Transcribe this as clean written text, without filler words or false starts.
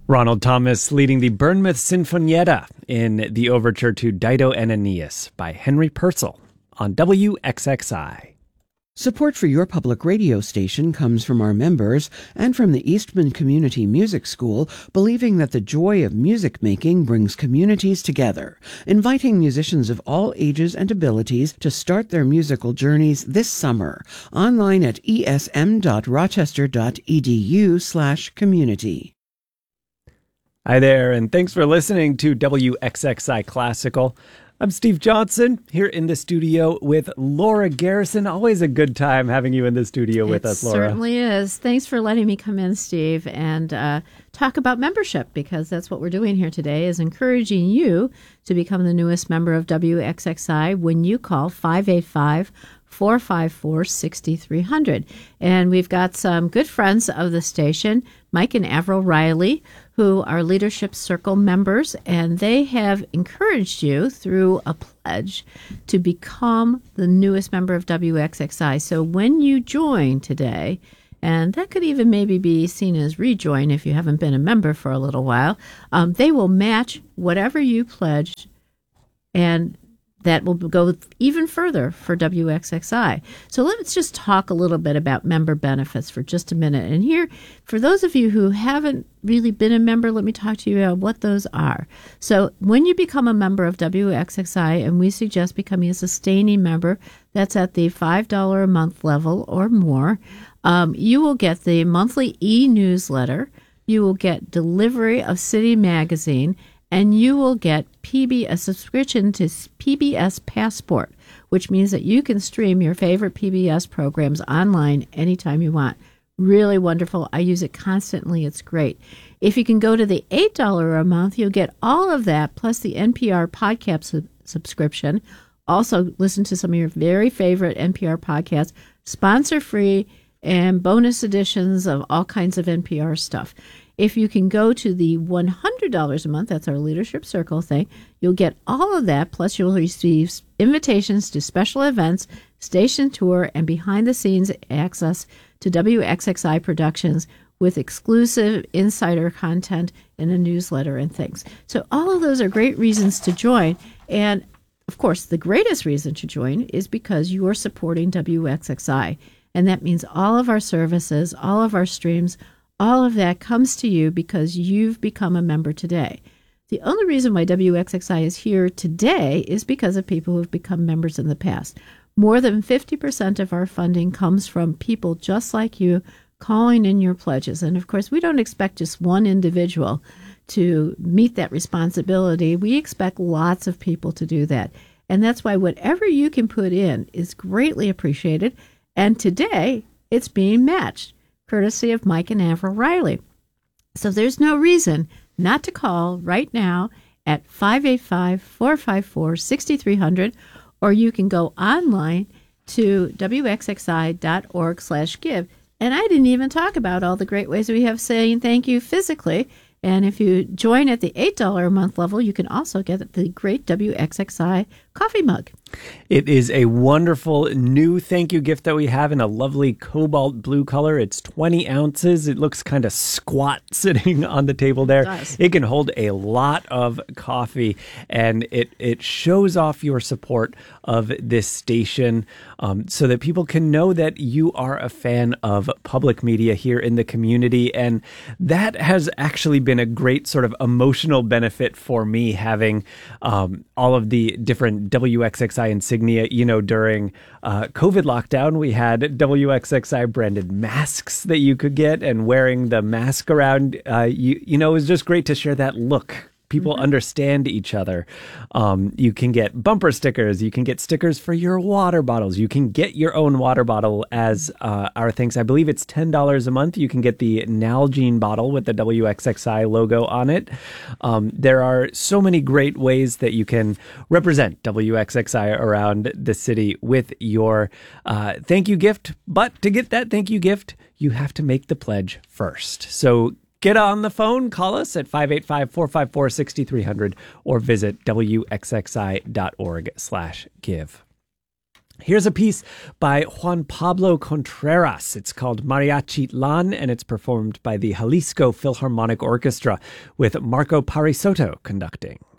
Ronald Thomas leading the Bournemouth Sinfonietta in the overture to Dido and Aeneas by Henry Purcell on WXXI. Support for your public radio station comes from our members and from the Eastman Community Music School, believing that the joy of music making brings communities together, inviting musicians of all ages and abilities to start their musical journeys this summer, online at esm.rochester.edu/community. Hi there, and thanks for listening to WXXI Classical. I'm Steve Johnson, here in the studio with Laura Garrison. Always a good time having you in the studio with us, Laura. It certainly is. Thanks for letting me come in, Steve, and talk about membership, because that's what we're doing here today, is encouraging you to become the newest member of WXXI when you call 585-454-6300. And we've got some good friends of the station, Mike and Avril Riley, who are Leadership Circle members, and they have encouraged you through a pledge to become the newest member of WXXI. So when you join today, and that could even maybe be seen as rejoin if you haven't been a member for a little while, they will match whatever you pledged, and that will go even further for WXXI. So let's just talk a little bit about member benefits for just a minute. And here, for those of you who haven't really been a member, let me talk to you about what those are. So when you become a member of WXXI, and we suggest becoming a sustaining member, that's at the $5 a month level or more, you will get the monthly e-newsletter, you will get delivery of City Magazine, and you will get a subscription to PBS Passport, which means that you can stream your favorite PBS programs online anytime you want. Really wonderful. I use it constantly. It's great. If you can go to the $8 a month, you'll get all of that, plus the NPR podcast subscription. Also, listen to some of your very favorite NPR podcasts, sponsor-free, and bonus editions of all kinds of NPR stuff. If you can go to the $100 a month, that's our Leadership Circle thing, you'll get all of that, plus you'll receive invitations to special events, station tour, and behind-the-scenes access to WXXI productions with exclusive insider content in a newsletter and things. So all of those are great reasons to join. And, of course, the greatest reason to join is because you are supporting WXXI. And that means all of our services, all of our streams, all of that comes to you because you've become a member today. The only reason why WXXI is here today is because of people who have become members in the past. More than 50% of our funding comes from people just like you calling in your pledges. And, of course, we don't expect just one individual to meet that responsibility. We expect lots of people to do that. And that's why whatever you can put in is greatly appreciated. And today, it's being matched, courtesy of Mike and Avril Riley. So there's no reason not to call right now at 585-454-6300, or you can go online to wxxi.org/give. And I didn't even talk about all the great ways we have saying thank you physically. And if you join at the $8 a month level, you can also get the great WXXI coffee mug. It is a wonderful new thank you gift that we have in a lovely cobalt blue color. It's 20 ounces. It looks kind of squat sitting on the table there. It can hold a lot of coffee, and it shows off your support of this station so that people can know that you are a fan of public media here in the community. And that has actually been a great sort of emotional benefit for me, having all of the different WXXI insignia. You know, during COVID lockdown, we had WXXI branded masks that you could get, and wearing the mask around, you know, it was just great to share that look. People understand each other. You can get bumper stickers. You can get stickers for your water bottles. You can get your own water bottle as our things. I believe it's $10 a month. You can get the Nalgene bottle with the WXXI logo on it. There are so many great ways that you can represent WXXI around the city with your thank you gift. But to get that thank you gift, you have to make the pledge first. So get on the phone, call us at 585-454-6300, or visit wxxi.org/give. Here's a piece by Juan Pablo Contreras. It's called Mariachitlan, and it's performed by the Jalisco Philharmonic Orchestra with Marco Parisotto conducting.